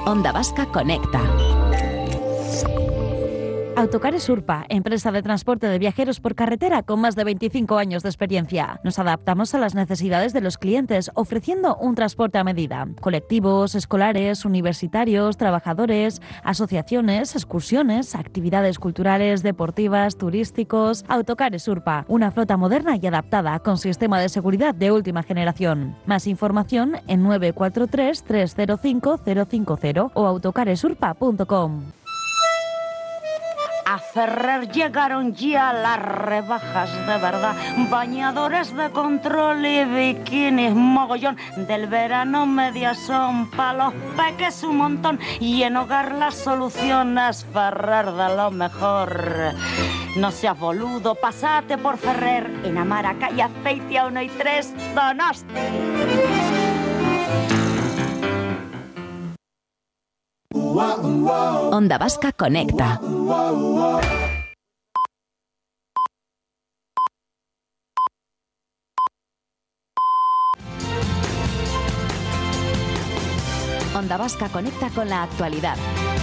Onda Vasca Conecta. Autocares Urpa, empresa de transporte de viajeros por carretera con más de 25 años de experiencia. Nos adaptamos a las necesidades de los clientes, ofreciendo un transporte a medida. Colectivos, escolares, universitarios, trabajadores, asociaciones, excursiones, actividades culturales, deportivas, turísticos. Autocares Urpa, una flota moderna y adaptada con sistema de seguridad de última generación. Más información en 943 305 050 o autocaresurpa.com. A Ferrer llegaron ya las rebajas de verdad, bañadores de control y bikinis mogollón, del verano medias son pa' los peques un montón, y en hogar las soluciones Ferrer de lo mejor. No seas boludo, pasate por Ferrer, en Amara, calle Azpeitia 1 y 3, Donosti. Onda Vasca Conecta. Onda Vasca Conecta con la actualidad.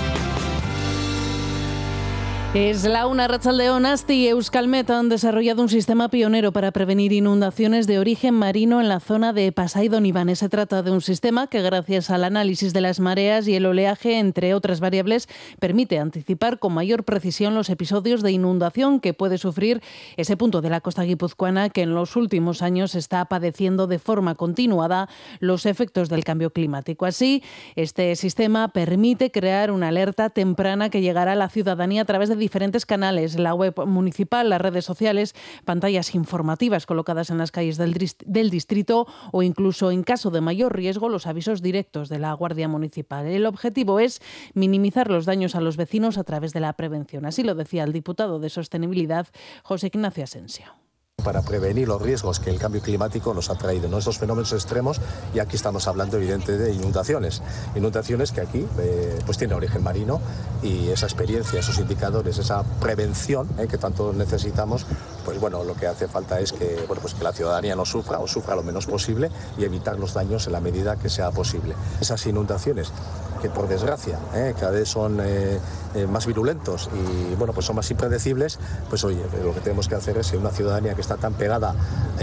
Es la una. Arratsaldeon. Asti y Euskalmet han desarrollado un sistema pionero para prevenir inundaciones de origen marino en la zona de Pasai Donibane. Se trata de un sistema que, gracias al análisis de las mareas y el oleaje, entre otras variables, permite anticipar con mayor precisión los episodios de inundación que puede sufrir ese punto de la costa guipuzcoana que en los últimos años está padeciendo de forma continuada los efectos del cambio climático. Así, este sistema permite crear una alerta temprana que llegará a la ciudadanía a través de diferentes canales, la web municipal, las redes sociales, pantallas informativas colocadas en las calles del distrito o incluso, en caso de mayor riesgo, los avisos directos de la Guardia Municipal. El objetivo es minimizar los daños a los vecinos a través de la prevención. Así lo decía el diputado de Sostenibilidad, José Ignacio Asensio. Para prevenir los riesgos que el cambio climático nos ha traído, ¿no? Estos fenómenos extremos, y aquí estamos hablando evidentemente de inundaciones que aquí pues tiene origen marino, y esa experiencia, esos indicadores, esa prevención que tanto necesitamos, pues bueno, lo que hace falta es que, bueno, pues que la ciudadanía no sufra o sufra lo menos posible y evitar los daños en la medida que sea posible. Esas inundaciones que por desgracia cada vez son más virulentos y bueno, pues son más impredecibles, pues oye, lo que tenemos que hacer es que una ciudadanía que está tan pegada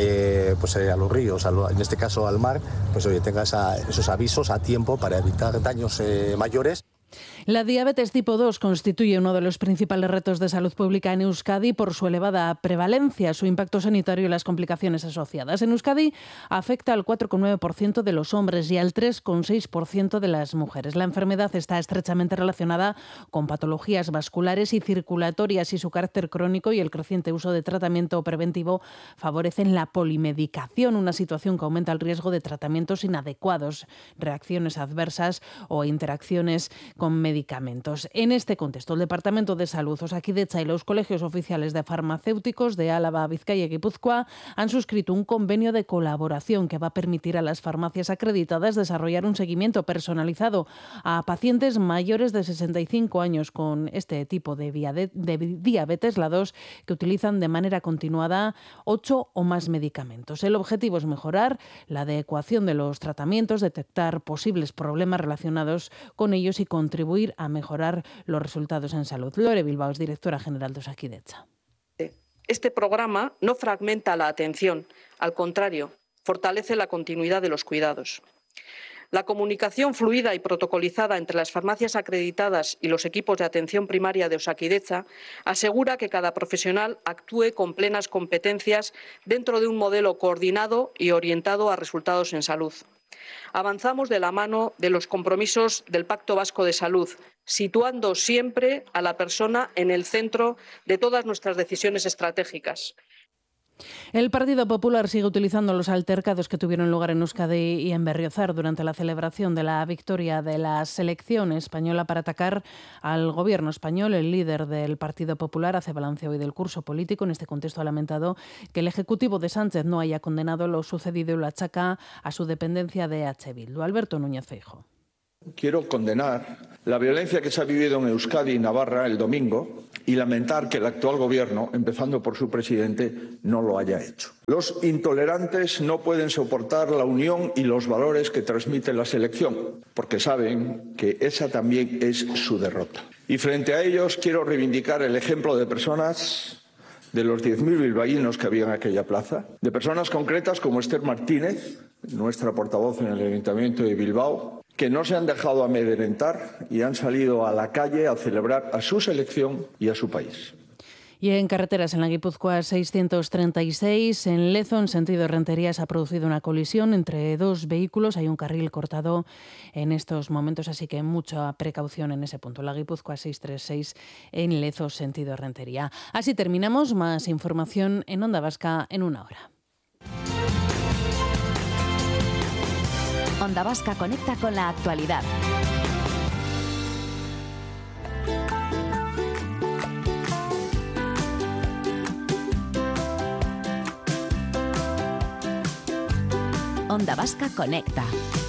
a los ríos, en este caso al mar, pues oye, tenga esos avisos a tiempo para evitar daños mayores. La diabetes tipo 2 constituye uno de los principales retos de salud pública en Euskadi por su elevada prevalencia, su impacto sanitario y las complicaciones asociadas. En Euskadi afecta al 4,9% de los hombres y al 3,6% de las mujeres. La enfermedad está estrechamente relacionada con patologías vasculares y circulatorias, y su carácter crónico y el creciente uso de tratamiento preventivo favorecen la polimedicación, una situación que aumenta el riesgo de tratamientos inadecuados, reacciones adversas o interacciones con medicamentos. En este contexto, el Departamento de Salud, Osakidetza y los colegios oficiales de farmacéuticos de Álava, Vizcaya y Guipúzcoa han suscrito un convenio de colaboración que va a permitir a las farmacias acreditadas desarrollar un seguimiento personalizado a pacientes mayores de 65 años con este tipo de diabetes, la 2, que utilizan de manera continuada 8 o más medicamentos. El objetivo es mejorar la adecuación de los tratamientos, detectar posibles problemas relacionados con ellos y contribuir a mejorar los resultados en salud. Lore Bilbao es directora general de Osakidetza. Este programa no fragmenta la atención, al contrario, fortalece la continuidad de los cuidados. La comunicación fluida y protocolizada entre las farmacias acreditadas y los equipos de atención primaria de Osakidetza asegura que cada profesional actúe con plenas competencias dentro de un modelo coordinado y orientado a resultados en salud. Avanzamos de la mano de los compromisos del Pacto Vasco de Salud, situando siempre a la persona en el centro de todas nuestras decisiones estratégicas. El Partido Popular sigue utilizando los altercados que tuvieron lugar en Euskadi y en Berriozar durante la celebración de la victoria de la selección española para atacar al gobierno español. El líder del Partido Popular hace balance hoy del curso político. En este contexto ha lamentado que el Ejecutivo de Sánchez no haya condenado lo sucedido y lo achaca a su dependencia de EH Bildu. Alberto Núñez Feijóo. Quiero condenar la violencia que se ha vivido en Euskadi y Navarra el domingo y lamentar que el actual gobierno, empezando por su presidente, no lo haya hecho. Los intolerantes no pueden soportar la unión y los valores que transmite la selección, porque saben que esa también es su derrota. Y frente a ellos quiero reivindicar el ejemplo de personas, de los 10.000 bilbaínos que había en aquella plaza, de personas concretas como Esther Martínez, nuestra portavoz en el Ayuntamiento de Bilbao, que no se han dejado amedrentar y han salido a la calle a celebrar a su selección y a su país. Y en carreteras, en la Guipúzcoa 636, en Lezo, en sentido Rentería, se ha producido una colisión entre dos vehículos. Hay un carril cortado en estos momentos, así que mucha precaución en ese punto. La Guipúzcoa 636, en Lezo, sentido Rentería. Así terminamos. Más información en Onda Vasca en una hora. Onda Vasca conecta con la actualidad. Onda Vasca conecta.